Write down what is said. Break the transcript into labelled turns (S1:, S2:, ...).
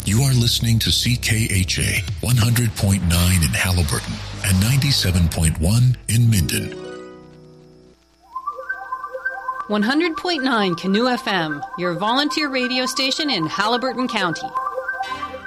S1: You are listening to CKHA 100.9 in Halliburton and 97.1 in Minden.
S2: 100.9 Canoe FM, your volunteer radio station in Halliburton County.